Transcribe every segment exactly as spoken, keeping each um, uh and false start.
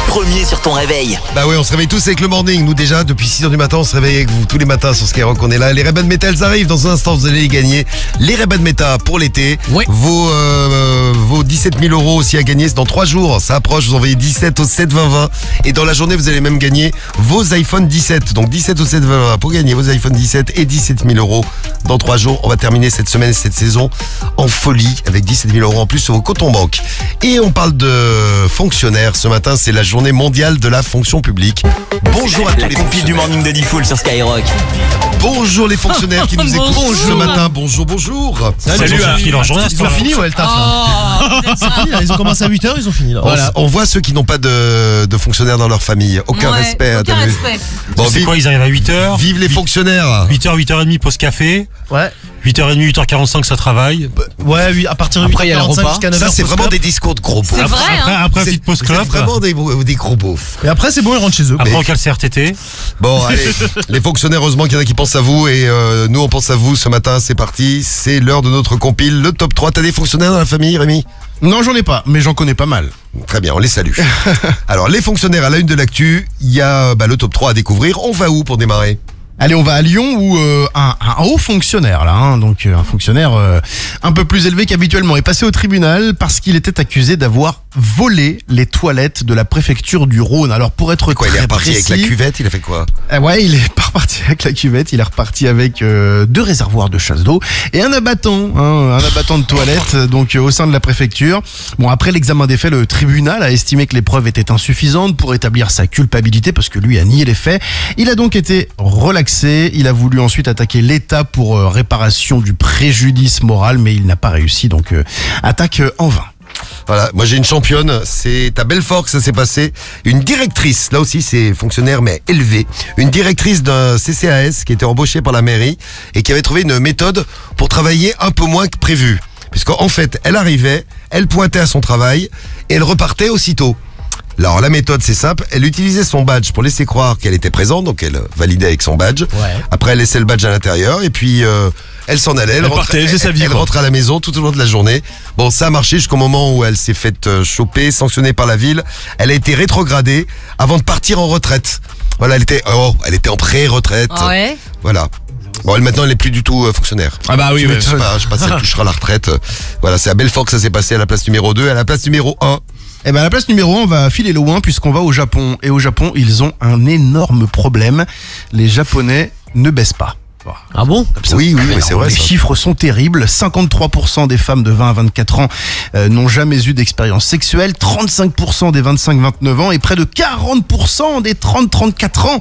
premier sur ton réveil. Bah oui, on se réveille tous avec le morning. Nous déjà, depuis six heures du matin, on se réveille avec vous tous les matins sur Skyrock. On est là. Les Ray-Ban Meta, elles arrivent. Dans un instant, vous allez les gagner. Les Ray-Ban Meta pour l'été. Oui. Vos, euh, vos dix-sept mille euros aussi à gagner. C'est dans trois jours. Ça approche. Vous envoyez dix-sept au sept vingt vingt. Et dans la journée, vous allez même gagner vos iPhone dix-sept. Donc dix-sept au sept vingt vingt pour gagner vos iPhone dix-sept et dix-sept mille euros dans trois jours. On va terminer cette semaine et cette saison en folie avec dix-sept mille euros en plus sur vos comptes en banque. Et on parle de fonctionnaires. Ce matin, c'est la journée mondiale de la fonction publique. Bonjour à tous La les compil du fonctionnaires. morning de Diffoul sur Skyrock. Bonjour les fonctionnaires qui nous écoutent Bonjour. ce matin. Bonjour, bonjour. Salut, à leur journée. Ils ont fini, ouais, le taf. là. Oh, C'est fini, là, ils ont commencé à huit heures, ils ont fini. Là. On, on voit ceux qui n'ont pas de, de fonctionnaires dans leur famille. Aucun Ouais, respect. aucun t'as vu. respect. Bon, C'est vive, quoi, ils arrivent à huit heures vive les fonctionnaires. huit heures, huit heures trente, pause café. Ouais. huit heures trente, huit heures quarante-cinq, ça travaille. Ouais, oui, à partir de Après, il y huit a heures le quarante-cinq repas. jusqu'à neuf Ça, heures. c'est pause vraiment club. des discours de gros beaufs. C'est vrai, Après, hein. après un C'est- petit pause vous êtes club. vraiment des, des gros beaufs. Et après, c'est bon, ils rentrent chez eux. Après, on cale C R T T. Bon, allez, les fonctionnaires, heureusement qu'il y en a qui pensent à vous et euh, nous, on pense à vous ce matin. C'est parti, c'est l'heure de notre compile, le top trois. T'as des fonctionnaires dans la famille, Rémi ? Non, j'en ai pas, mais j'en connais pas mal. Très bien, on les salue. Alors, les fonctionnaires à la une de l'actu, il y a bah, le top trois à découvrir. On va où pour démarrer ? Allez, on va à Lyon où euh, un, un haut fonctionnaire, là, hein, donc euh, un fonctionnaire euh, un peu plus élevé qu'habituellement, est passé au tribunal parce qu'il était accusé d'avoir volé les toilettes de la préfecture du Rhône. Alors pour être Quoi, il est très reparti précis, avec la cuvette, il a fait quoi ? euh, ouais, il est pas reparti avec la cuvette, il est reparti avec euh, deux réservoirs de chasse d'eau et un abattant, hein, un abattant de toilettes, donc euh, au sein de la préfecture. Bon, après l'examen des faits, le tribunal a estimé que les preuves étaient insuffisantes pour établir sa culpabilité parce que lui a nié les faits. Il a donc été relaxé. Il a voulu ensuite attaquer l'État pour euh, réparation du préjudice moral, mais il n'a pas réussi, donc euh, attaque euh, en vain. Voilà, moi j'ai une championne, c'est à Belfort que ça s'est passé. Une directrice, là aussi c'est fonctionnaire mais élevé. Une directrice d'un C C A S qui était embauchée par la mairie et qui avait trouvé une méthode pour travailler un peu moins que prévu. Puisqu'en fait, elle arrivait, elle pointait à son travail et elle repartait aussitôt. Alors la méthode c'est simple, elle utilisait son badge pour laisser croire qu'elle était présente, donc elle validait avec son badge. Après elle laissait le badge à l'intérieur et puis euh, elle s'en allait, elle, Elle rentrait, partait, elle faisait sa vie, elle quoi. rentrait à la maison tout au long de la journée. Bon, ça a marché jusqu'au moment où elle s'est faite euh, choper, sanctionnée par la ville. Elle a été rétrogradée avant de partir en retraite. Voilà, elle était, oh, elle était en pré-retraite. Ah ouais. Voilà. Bon, elle maintenant elle n'est plus du tout euh, fonctionnaire. Ah bah oui, Je sais pas, je sais pas si elle touchera la retraite. Voilà, c'est à Belfort que ça s'est passé à la place numéro deux. À la place numéro un, Eh ben à la place numéro un, on va filer loin puisqu'on va au Japon. Et au Japon, ils ont un énorme problème. Les Japonais ne baissent pas. Ah bon? oui, oui, mais c'est vrai Les ça. chiffres sont terribles. cinquante-trois pour cent des femmes de vingt à vingt-quatre ans euh, n'ont jamais eu d'expérience sexuelle. trente-cinq pour cent des vingt-cinq à vingt-neuf ans et près de quarante pour cent des trente à trente-quatre ans.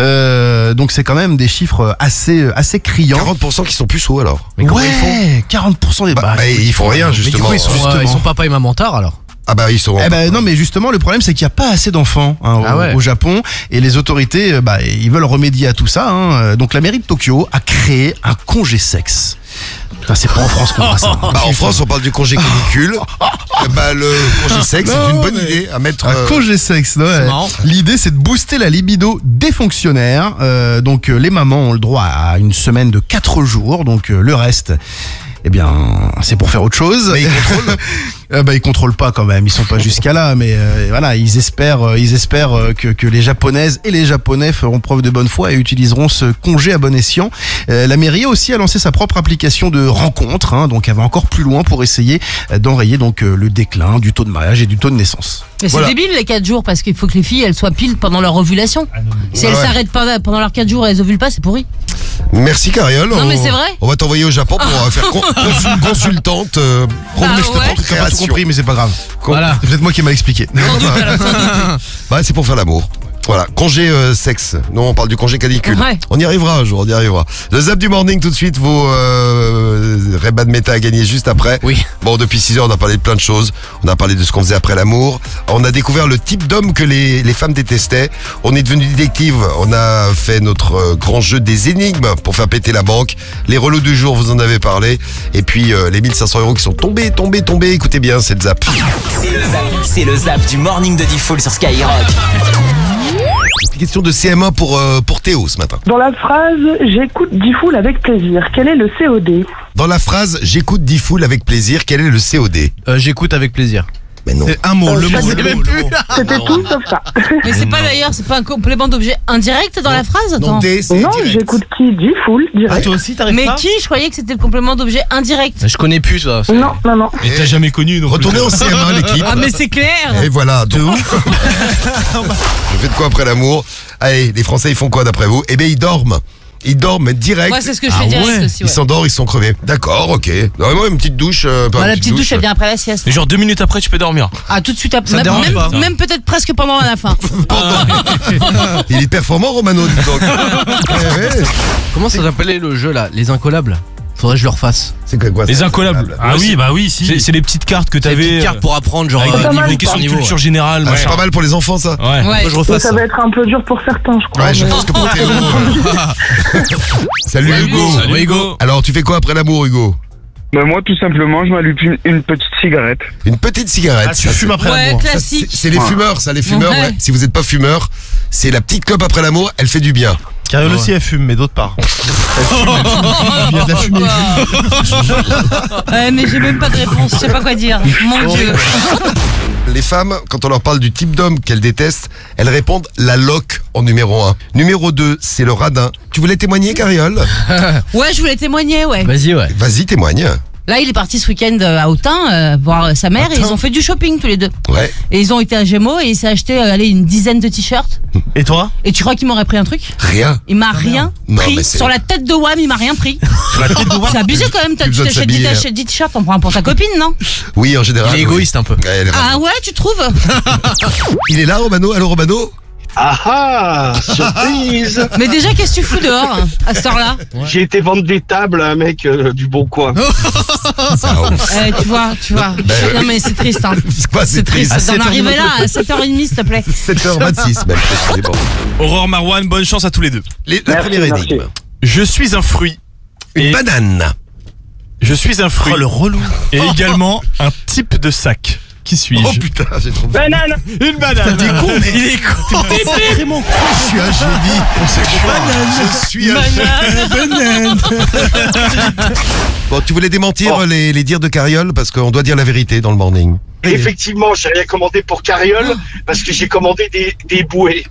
Euh, donc c'est quand même des chiffres assez, assez criants. quarante pour cent qui sont puceaux alors. Mais comment ouais, ils font? quarante pour cent des Bah, bah, bah, ils font rien Mais du justement. coup, ils sont, euh, Justement. ils sont papa et maman tard alors. Ah bah ils sont. Eh ben non, mais justement le problème c'est qu'il n'y a pas assez d'enfants hein, au, Ah ouais. au Japon et les autorités euh, bah, ils veulent remédier à tout ça. Hein. Donc la mairie de Tokyo a créé un congé sexe. Putain, c'est pas en France qu'on fera ça. hein. Bah, en France, on parle du congé canicule. Eh bah, le congé sexe, c'est Non, une bonne mais- idée à mettre. Un euh, congé sexe, ouais. c'est marrant. L'idée c'est de booster la libido des fonctionnaires. Euh, donc euh, les mamans ont le droit à une semaine de quatre jours. Donc euh, le reste, eh bien, c'est pour faire autre chose. Mais ils contrôlent. Euh, bah, ils contrôlent pas quand même, ils sont pas jusqu'à là, mais euh, voilà, ils espèrent, euh, ils espèrent euh, que, que les Japonaises et les Japonais feront preuve de bonne foi et utiliseront ce congé à bon escient. Euh, la mairie aussi a lancé sa propre application de rencontre, hein, donc elle va encore plus loin pour essayer euh, d'enrayer donc euh, le déclin du taux de mariage et du taux de naissance. Mais c'est Voilà. débile les quatre jours parce qu'il faut que les filles elles soient pile pendant leur ovulation. Si elles Ouais. s'arrêtent pas pendant leurs quatre jours et elles ovulent pas, c'est pourri. Merci Cariole. Non, On- mais c'est vrai. On va t'envoyer au Japon pour euh, faire con- consul- consultante. Euh, Bah prof- ouais. T'as pas tout création. compris, mais c'est pas grave. Voilà. C'est peut-être moi qui ai mal expliqué. Sans doute, alors, sans doute. Bah, c'est pour faire l'amour. Voilà, congé euh, sexe. Non, on parle du congé canicule. Ouais. On y arrivera un jour, on y arrivera. Le zap du morning tout de suite, vos euh, Ray-Ban Meta à gagner juste après. Oui. Bon, depuis six heures, on a parlé de plein de choses. On a parlé de ce qu'on faisait après l'amour. On a découvert le type d'homme que les, les femmes détestaient. On est devenu détective. On a fait notre euh, grand jeu des énigmes pour faire péter la banque. Les relous du jour, vous en avez parlé. Et puis, euh, les mille cinq cents euros qui sont tombés, tombés, tombés. Écoutez bien, c'est le zap. C'est le zap, c'est le zap du morning de Diffoul sur Skyrock. Question de C M un pour, euh, pour Théo ce matin. Dans la phrase « J'écoute Diffoul avec plaisir », quel est le C O D? Dans la phrase « J'écoute Diffoul avec plaisir », quel est le C O D? Euh, J'écoute avec plaisir. Mais non. C'est un mot, Euh, le pas mot, du le tout. mot, le mot. C'était tout sauf ça. Mais c'est pas d'ailleurs, c'est pas un complément d'objet indirect dans la phrase? Non, Attends. D, c'est Non, direct. j'écoute qui dit full, Ah, direct. toi aussi, t'arrives Mais pas qui? Je croyais que c'était le complément d'objet indirect. Je connais plus ça. c'est- Non, non, non. Et t'as jamais connu, donc. Retournez en C M un, l'équipe. Ah mais c'est clair. Et voilà. Donc... Vous faites quoi après l'amour? Allez, les Français, ils font quoi d'après vous? Eh bien, ils dorment. Ils dorment direct. Moi c'est ce que je Ah fais direct ouais. aussi. Ils Ouais. s'endorment, ils sont crevés. D'accord, ok. Vraiment une petite douche. Euh, pas Bah, une la petite douche elle vient après la sieste. Mais genre deux minutes après, tu peux dormir. Ah tout de suite après. Ça Même, dérange même, pas. même peut-être presque pendant la fin. Il est performant, Romano, dis donc. Eh ouais. Comment ça s'appelait le jeu là? Les incollables? Faudrait que je le refasse. C'est quoi, quoi Les ça incollables. Ah Ouais, oui, c'est- bah oui, si. C'est c'est les petites cartes que C'est une t'avais. petite carte pour apprendre, genre Avec euh, des niveau, niveaux, question Sur niveau. culture générale, Ah, c'est machin. pas mal pour les enfants, ça. Ouais. Ouais. Faut que je Et refasse ça ça. va être un peu dur pour certains, je crois. Ouais, je mais- pense que pour Théo. euh. Salut, Salut. Hugo. Salut Hugo. Alors, tu fais quoi après l'amour, Hugo? Bah moi tout simplement je m'allume une, une petite cigarette. Une petite cigarette. Ah, tu Ça, fumes c'est- après Ouais l'amour. ça, classique. c'est- C'est les fumeurs, ça, les fumeurs. Ouais. Ouais. Si vous n'êtes pas fumeur, c'est la petite clope après l'amour, elle fait du bien. Cariole aussi, elle fume, mais d'autre part. Il y a de la fumée. Ouais mais j'ai même pas de réponse. Je sais pas quoi dire. Mon Dieu. Les femmes, quand on leur parle du type d'homme qu'elles détestent, elles répondent la loque en numéro un. Numéro deux, c'est le radin. Tu voulais témoigner, Cariole? Ouais je voulais témoigner ouais. Vas-y, ouais. Vas-y, témoigne. Là il est parti ce week-end euh, à Autun euh, voir euh, sa mère et Autun. ils ont fait du shopping tous les deux. Ouais. Et ils ont été à Gémeaux et il s'est acheté euh, allez, une dizaine de t-shirts. Et toi? Et tu crois qu'il m'aurait pris un truc? Rien. Il m'a rien Non, pris. mais c'est- Sur la tête de Wham, il m'a rien pris. C'est abusé quand même. T'as- Plus Tu besoin de t'achètes dix s'habiller. t'achètes dix t-shirts, t'en prends un pour ta copine, non? Oui, en général. Il est oui. égoïste un peu. Ouais, elle est Ah vraiment- ouais, tu trouves? Il est là, Romano? Allô, Romano? Ah ah, surprise. Mais déjà, qu'est-ce que tu fous dehors hein, à cette heure-là? J'ai été vendre des tables à un mec euh, du Bon Coin. Ça, oh. Eh, Tu vois, tu vois. Ben, Non oui. mais c'est triste. Hein. C'est quoi, C'est triste. triste. D'en arriver là à sept heures trente, s'il te plaît. sept heures vingt-six, même. précisément. Aurore, Marwan, bonne chance à tous les deux. Les- La Merci, première merci. énigme. Je suis un fruit. Une Et- banane. Je suis un fruit. Oh, le relou. Et également un type de sac. Qui suis-je? Oh putain, j'ai trop Banane. Une banane. T'es con, mais- Il est con. T'es sacrément con. Je suis un génie. On sait quoi. Je suis un génie. Bon, tu voulais démentir Oh. les, les dires de Cariole parce qu'on doit dire la vérité dans le morning. Effectivement, j'ai rien commandé pour Cariole parce que j'ai commandé des, des bouées.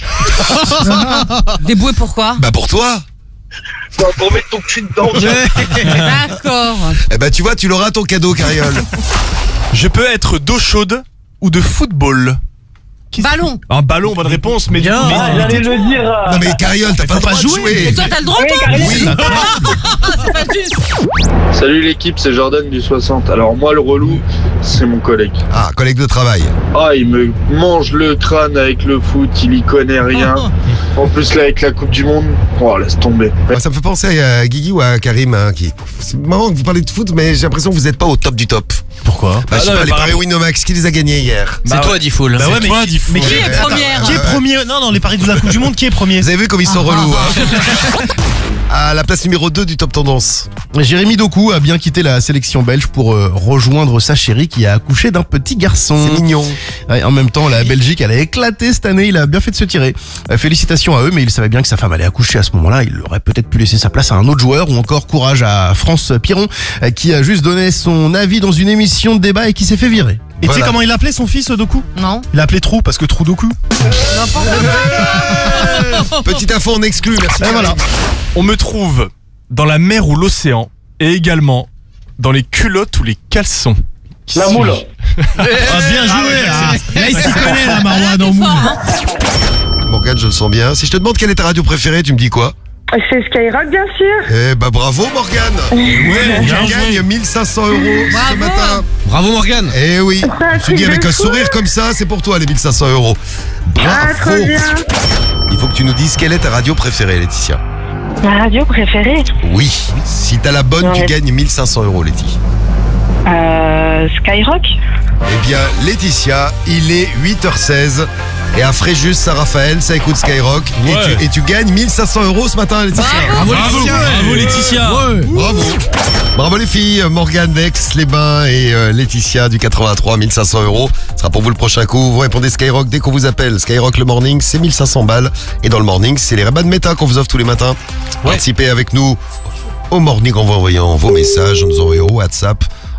Des bouées pourquoi? Bah pour toi. Pour, pour mettre ton cul dedans. D'accord. Eh ben tu vois, tu l'auras ton cadeau, Cariole. Je peux être d'eau chaude ou de football. Qui- Ballon. Un ballon, bonne réponse, mais, Bien. mais- Ah, j'allais le dire. euh, Non mais Cariole, t'as pas le droit de jouer. Et toi, t'as le droit, Oui, toi? Cariole. Oui. C'est pas juste. Salut l'équipe, c'est Jordan du soixante. Alors moi le relou, c'est mon collègue. Ah, collègue de travail. Ah, il me mange le crâne avec le foot, il y connaît rien. En plus là avec la Coupe du Monde, oh laisse tomber. Moi, ça me fait penser à Guigui ou à Karim. Hein, qui... C'est marrant que vous parlez de foot, mais j'ai l'impression que vous n'êtes pas au top du top. Pourquoi? Bah, je sais non, pas, mais les par paris rapport- Winamax, qui les a gagnés hier? C'est toi, Diffoul. Bah ouais, mais, toi, dis mais Qui est mais attends, première? Qui est premier? Non, non, les paris de la Coupe du Monde, qui est premier? Vous avez vu comme ils sont relous, hein. À la place numéro deux du top tendance. Jérémy Doku a bien quitté la sélection belge pour euh, rejoindre sa chérie qui a accouché d'un petit garçon. C'est mignon. Ouais, en même temps, la Belgique, elle a éclaté cette année. Il a bien fait de se tirer. Euh, félicitations à eux, mais il savait bien que sa femme allait accoucher à ce moment-là. Il aurait peut-être pu laisser sa place à un autre joueur, ou encore courage à France Piron, euh, qui a juste donné son avis dans une émission de débat et qui s'est fait virer. Et tu Voilà. sais comment il appelait son fils Doku? Non. Il l'appelait Trou parce que Trou Doku. Petite info en exclu, merci. Et voilà. On me trouve dans la mer ou l'océan et également dans les culottes ou les caleçons. Qui La suis-je? moule. Ah, bien joué. Ah, là, il s'y connaît, la Marwan, en Fort, moule. hein. Morgane, je le sens bien. Si je te demande quelle est ta radio préférée, tu me dis quoi? C'est Skyrock, bien sûr. Eh bah bravo Morgane. Ouais, bien tu gagnes mille cinq cents euros ce Bravo. matin. Bravo Morgane. Eh oui, un je te truc dis avec de un fou. sourire comme ça, c'est pour toi les mille cinq cents euros. Ah, trop Bravo. bien. Il faut que tu nous dises quelle est ta radio préférée, Laetitia. Ma radio préférée Oui, si t'as la bonne, tu Ouais. gagnes mille cinq cents euros, Laetitia. euh, Skyrock. Eh bien, Laetitia, il est huit heures seize. Et à Fréjus, Saint-Raphaël, ça écoute Skyrock. Ouais. Et, tu, et tu gagnes mille cinq cents euros ce matin, Laetitia. Bravo. Bravo Laetitia. Bravo. Bravo les filles, Morgane d'Aix, les Bains et euh, Laetitia du quatre-vingt-trois, mille cinq cents euros. Ce sera pour vous le prochain coup. Vous répondez Skyrock dès qu'on vous appelle. Skyrock le morning, c'est mille cinq cents balles. Et dans le morning, c'est les rabats de méta qu'on vous offre tous les matins. Participez avec nous au morning en vous envoyant vos messages, en nous envoyant au WhatsApp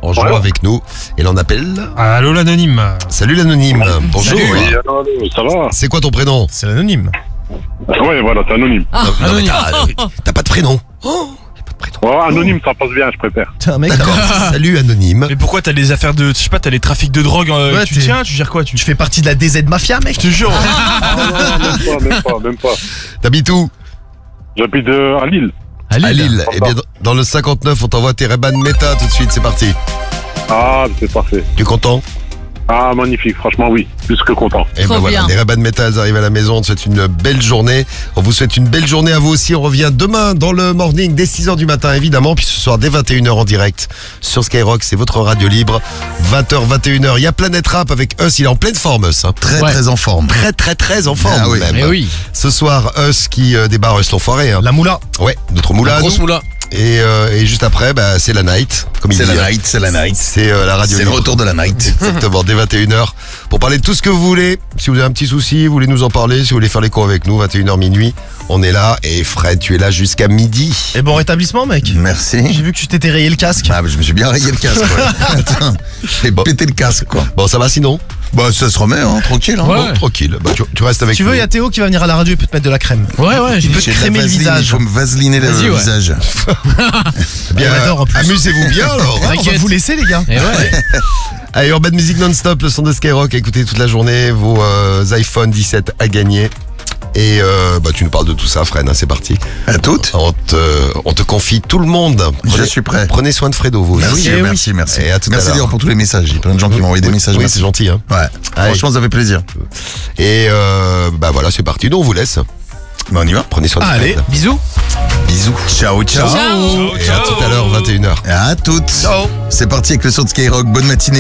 en jouant Ouais. avec nous. Et l'on appelle... Allô l'anonyme. Salut l'anonyme. Bonjour. Salut. Oui, alors, ça va? C'est quoi ton prénom? C'est l'anonyme. Oui, voilà, c'est anonyme. Ah, Non, mais anonyme. t'as, t'as pas de prénom. Oh, y a pas de prénom. Oh, anonyme, ça passe bien, je préfère. T'es un mec. D'accord. Salut anonyme. Mais pourquoi t'as des affaires de. Je sais pas, t'as les trafics de drogue euh, Ouais, tu t'es- tiens, tu gères quoi tu... Tu fais partie de la D Z Mafia, mec. Je te jure. Ah, non, même pas, même pas, même pas. T'habites où? J'habite euh, à Lille. À Lille. Eh bien, D'accord. dans le cinquante-neuf, on t'envoie tes Ray-Ban Meta tout de suite. C'est parti. Ah, c'est parfait. Tu es content? Ah, magnifique, franchement, oui. Plus que content. Et Trop ben voilà, bien. les Ray-Ban Meta, elles arrivent à la maison. On te souhaite une belle journée. On vous souhaite une belle journée à vous aussi. On revient demain dans le morning dès six heures du matin, évidemment. Puis ce soir dès vingt et une heures en direct sur Skyrock. C'est votre radio libre. vingt heures, vingt et une heures. Il y a Planète Rap avec Us. Il est en pleine forme, Us. Hein. Très Ouais. très en forme. Très, très, très en forme. Ah oui. même. Mais oui. Ce soir, Us qui euh, débarre Us l'enfoiré. Hein. La moula. Ouais, notre moula. La à grosse nous. moula. Et, euh, et juste après, bah, c'est la night. Comme il C'est dit, la hein. night, c'est la night. C'est euh, la radio C'est le libre. retour de la night. Exactement, dès vingt et une heures. Pour parler de tout ce que vous voulez, si vous avez un petit souci, vous voulez nous en parler, si vous voulez faire les cours avec nous, vingt et une heures minuit, on est là. Et Fred, tu es là jusqu'à midi. Et bon rétablissement, mec. Merci. J'ai vu que tu t'étais rayé le casque. Ah, bah, je me suis bien rayé le casque, quoi. Attends, j'ai pété le casque, quoi. Bon, ça va sinon? Bah, ça se remet, hein, tranquille. Hein. Ouais. Bon, tranquille. Bah, tu, tu restes avec Tu nous. veux, il y a Théo qui va venir à la radio, il peut te mettre de la crème. Ouais, ouais, j'ai Il peut J'ai te de la crémer le vaseline, visage. il faut me vaseliner le Vas-y, ouais. visage. Eh bien, Elle adore, en plus. amusez-vous bien alors. Ouais, on va T'inquiète. vous laisser, les gars. Et ouais. Allez, Urban Music non-stop, le son de Skyrock, écoutez toute la journée, vos euh, iPhone dix-sept à gagner. Et euh, bah, tu nous parles de tout ça, Fred, hein, c'est parti. À toutes. On te, on te confie tout le monde. Je suis prêt. Prenez soin de Fredo, vous. Merci, eh oui. merci, merci. Et à tout à merci l'heure. d'ailleurs pour tous les messages. Il y a plein de gens qui m'ont envoyé des Oui, messages. Oui, merci. c'est gentil. Hein. Ouais. Allez. Franchement, ça fait plaisir. Et euh, bah voilà, c'est parti. Nous, on vous laisse. Bah, on y va. Prenez soin de Ah, allez, Fred. bisous. Bisous. Ciao, ciao. Ciao. Et à tout à l'heure, vingt et une heures. À toutes. C'est parti avec le son de Skyrock. Bonne matinée.